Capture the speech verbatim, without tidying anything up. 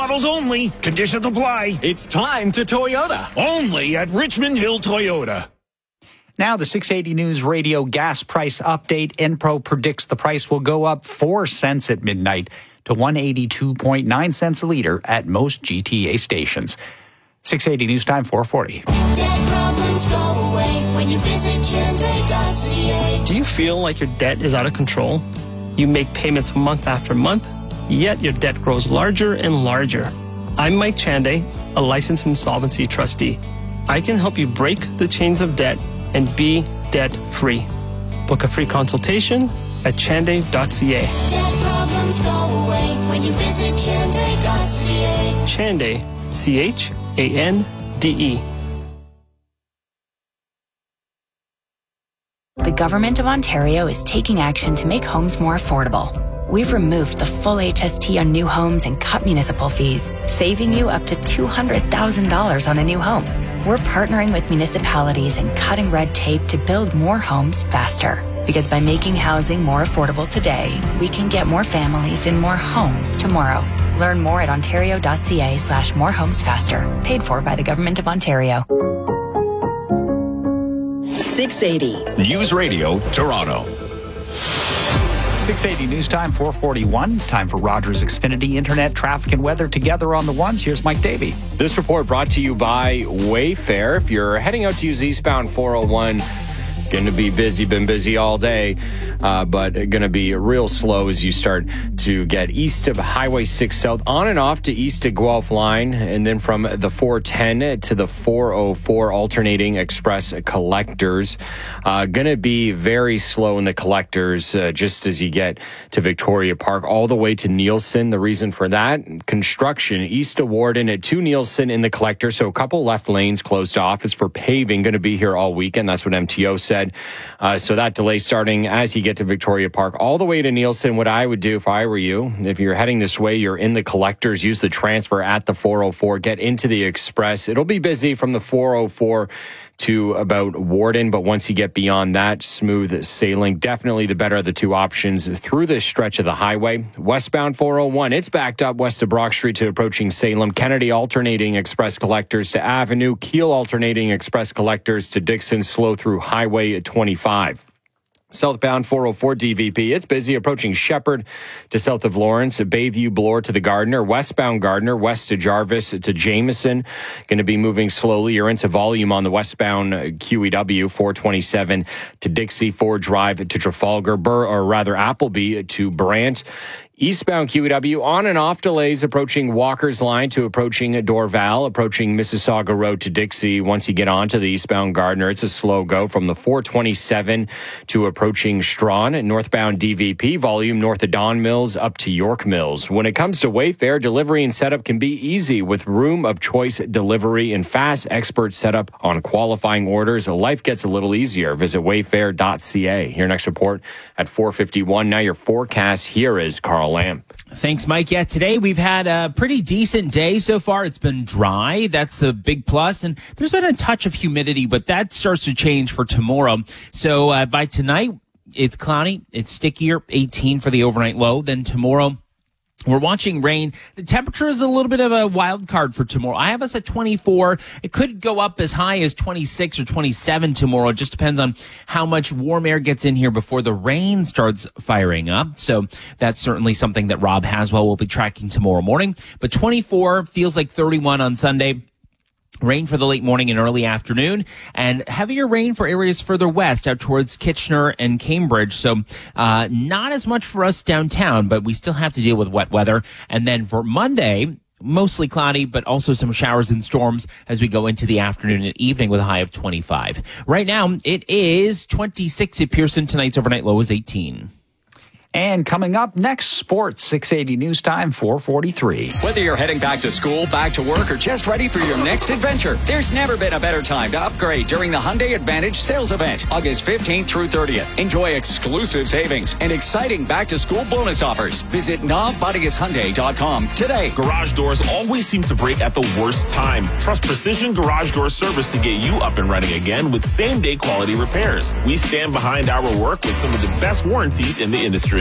models only. Conditions apply. It's time to Toyota. Only at Richmond Hill Toyota. Now, the six eighty News Radio gas price update. Enpro predicts the price will go up four cents at midnight to one hundred eighty-two point nine cents a liter at most G T A stations. six eighty News Time, four forty. Debt problems go away when you visit Chande dot c a. Do you feel like your debt is out of control? You make payments month after month, yet your debt grows larger and larger. I'm Mike Chande, a licensed insolvency trustee. I can help you break the chains of debt and be debt-free. Book a free consultation at Chande dot c a. Debt problems go away when you visit Chande dot c a. Chande, C H A N D E. The Government of Ontario is taking action to make homes more affordable. We've removed the full H S T on new homes and cut municipal fees, saving you up to two hundred thousand dollars on a new home. We're partnering with municipalities and cutting red tape to build more homes faster. Because by making housing more affordable today, we can get more families in more homes tomorrow. Learn more at ontario dot c a slash more homes faster. Paid for by the Government of Ontario. six eighty News Radio, Toronto. six eighty News Time, four forty-one. Time for Rogers Xfinity Internet, traffic and weather together on the ones. Here's Mike Davey. This report brought to you by Wayfair. If you're heading out to use eastbound four oh one, going to be busy, been busy all day, uh, but going to be real slow as you start to get east of Highway six South, on and off to east of Guelph Line, and then from the four ten to the four oh four alternating express collectors. Uh, going to be very slow in the collectors uh, just as you get to Victoria Park, all the way to Nielsen. The reason for that, construction east of Warden at to Nielsen in the collector, so a couple left lanes closed off. It's for paving, going to be here all weekend. That's what M T O said. Uh, so that delay starting as you get to Victoria Park all the way to Nielsen. What I would do if I were you, if you're heading this way, you're in the collectors, use the transfer at the four oh four, get into the express. It'll be busy from the four oh four to about Warden, but once you get beyond that, smooth sailing. Definitely the better of the two options through this stretch of the highway. Westbound four oh one, it's backed up west of Brock Street to approaching Salem. Kennedy alternating express collectors to Avenue. Keele alternating express collectors to Dixon. Slow through Highway twenty-five. Southbound four oh four D V P, it's busy approaching Shepherd to south of Lawrence, Bayview, Bloor to the Gardiner, westbound Gardiner, west to Jarvis to Jameson. Going to be moving slowly. You're into volume on the westbound Q E W, four twenty-seven to Dixie, Ford Drive to Trafalgar, Burr, or rather Appleby to Brant. Eastbound Q E W, on and off delays approaching Walker's Line to approaching Dorval, approaching Mississauga Road to Dixie. Once you get onto the eastbound Gardiner, it's a slow go from the four twenty-seven to approaching Strawn. Northbound D V P, volume north of Don Mills up to York Mills. When it comes to Wayfair, delivery and setup can be easy with room of choice delivery and fast expert setup on qualifying orders. Life gets a little easier. Visit wayfair dot c a. Your next report at four fifty-one. Now your forecast here is Carl Lamb. Thanks, Mike. Yeah, today we've had a pretty decent day so far. It's been dry. That's a big plus. And there's been a touch of humidity, but that starts to change for tomorrow. So uh, by tonight, it's cloudy. It's stickier, eighteen for the overnight low. Then tomorrow, we're watching rain. The temperature is a little bit of a wild card for tomorrow. I have us at twenty-four. It could go up as high as twenty-six or twenty-seven tomorrow. It just depends on how much warm air gets in here before the rain starts firing up. So that's certainly something that Rob Haswell will be tracking tomorrow morning. But twenty-four feels like thirty-one on Sunday. Rain for the late morning and early afternoon, and heavier rain for areas further west out towards Kitchener and Cambridge. So uh not as much for us downtown, but we still have to deal with wet weather. And then for Monday, mostly cloudy, but also some showers and storms as we go into the afternoon and evening with a high of twenty-five. Right now, it is twenty-six at Pearson. Tonight's overnight low is eighteen. And coming up next, sports, six eighty News Time, four forty-three. Whether you're heading back to school, back to work, or just ready for your next adventure, there's never been a better time to upgrade during the Hyundai Advantage sales event, August fifteenth through thirtieth. Enjoy exclusive savings and exciting back-to-school bonus offers. Visit Nav Bodius Hyundai dot com today. Garage doors always seem to break at the worst time. Trust Precision Garage Door Service to get you up and running again with same-day quality repairs. We stand behind our work with some of the best warranties in the industry.